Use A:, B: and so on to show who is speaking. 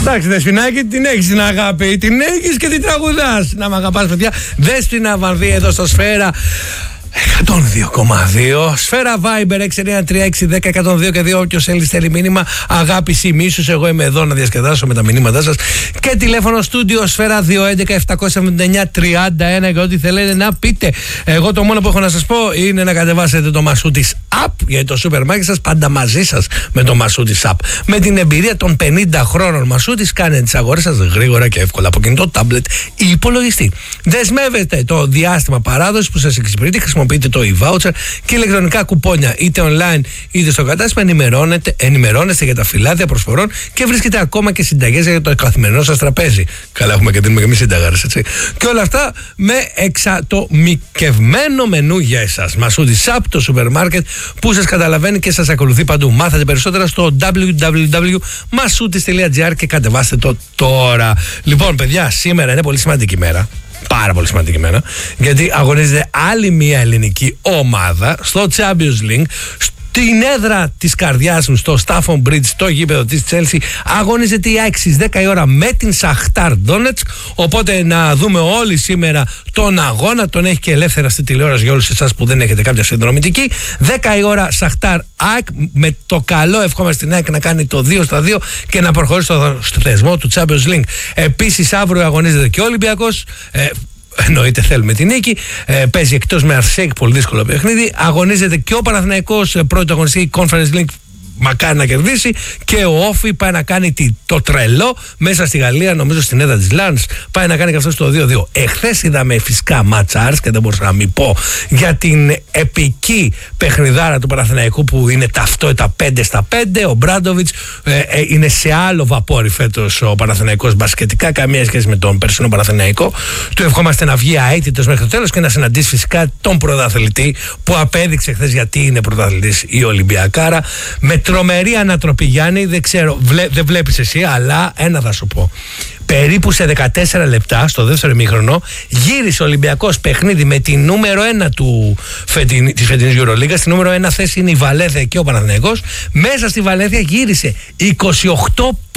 A: Εντάξει, Δεσποινάκη, την έχεις την αγάπη, την έχεις και την τραγουδάς. Να μ' αγαπάς, παιδιά. Δέσποινα Βανδύ εδώ στο Σφαίρα 102,2. Σφαίρα Viber 693-610-102 και 2. Όποιος θέλει μήνυμα αγάπης ή μίσους, εγώ είμαι εδώ να διασκεδάσω με τα μηνύματά σας. Και τηλέφωνο στούντιο Σφαίρα 211-779-31 για ό,τι θέλετε να πείτε. Εγώ το μόνο που έχω να σας πω είναι να κατεβάσετε το Μασούτης App, γιατί το σούπερ μάρκετ σας πάντα μαζί σας με το Μασούτης App. Με την εμπειρία των 50 χρόνων Μασούτης, κάνετε τις αγορές σας γρήγορα και εύκολα από κινητό, τάμπλετ ή υπολογιστή. Δεσμεύετε το διάστημα παράδοσης που σας εξυπηρετεί, χρησιμοποιείτε το e-voucher και ηλεκτρονικά κουπόνια είτε online είτε στο κατάστημα. Ενημερώνεστε για τα φυλάδια προσφορών και βρίσκετε ακόμα και συνταγές για το καθημερινό σας τραπέζι. Καλά, έχουμε και δίνουμε και εμείς συνταγάρες, έτσι. Και όλα αυτά με εξατομικευμένο μενού για εσάς. Μασούτης App, το σούπερ μάρκετ που σας καταλαβαίνει και σας ακολουθεί παντού. Μάθατε περισσότερα στο www.masoutis.gr και κατεβάστε το τώρα. Λοιπόν, παιδιά, σήμερα είναι πολύ σημαντική μέρα. Πάρα πολύ σημαντική μέρα, γιατί αγωνίζεται άλλη μια ελληνική ομάδα στο Champions League. Την έδρα της καρδιάς μου, στο Stafford Bridge, στο γήπεδο της Chelsea, αγωνίζεται η ΑΕΚ στις 10 η ώρα με την Σαχτάρ Ντόνετσκ. Οπότε να δούμε όλοι σήμερα τον αγώνα. Τον έχει και ελεύθερα στη τηλεόραση για όλους εσάς που δεν έχετε κάποια συνδρομητική. 10 η ώρα Σαχτάρ ΑΕΚ. Με το καλό ευχόμαστε στην ΑΕΚ να κάνει το 2-2 και να προχωρήσει στο θεσμό του Champions League. Επίσης, αύριο αγωνίζεται και ο Ολυμπιακός. Εννοείται θέλουμε την νίκη. Παίζει εκτός με Αρσέικ, πολύ δύσκολο παιχνίδι. Αγωνίζεται και ο Παναθηναϊκός, πρώτο αγωνιστή Conference League. Μακάρι να κερδίσει. Και ο Όφι πάει να κάνει το τρελό μέσα στη Γαλλία, νομίζω στην έδρα της Λάνς. Πάει να κάνει και αυτό στο 2-2. Εχθές είδαμε φυσικά ματσάρς και δεν μπορούσα να μην πω για την επική παιχνιδάρα του Παναθηναϊκού που είναι ταυτότητα 5-5. Ο Μπράντοβιτς είναι σε άλλο βαπόρι φέτος ο Παναθηναϊκός μπασκετικά. Καμία σχέση με τον περσινό Παναθηναϊκό. Του ευχόμαστε να βγει αίτητος μέχρι το τέλος και να συναντήσει φυσικά τον πρωταθλητή που απέδειξε χθες γιατί είναι πρωταθλητής η Ολυμπιακάρα. Με τρομερή ανατροπή, Γιάννη, δεν ξέρω, δεν βλέπεις εσύ, αλλά ένα θα σου πω. Περίπου σε 14 λεπτά στο δεύτερο ημίχρονο γύρισε ο Ολυμπιακός παιχνίδι με τη νούμερο 1 της φετινής EuroLeague. Στη νούμερο 1 θέση είναι η Βαλένθια και ο Παναθηναϊκός. Μέσα στη Βαλένθια γύρισε 28